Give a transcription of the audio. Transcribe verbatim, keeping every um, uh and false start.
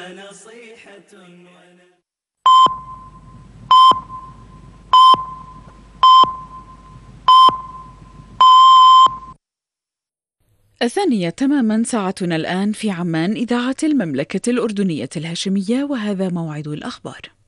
الثانية تماما ساعتنا الآن في عمان، إذاعة المملكة الأردنية الهاشمية، وهذا موعد الأخبار.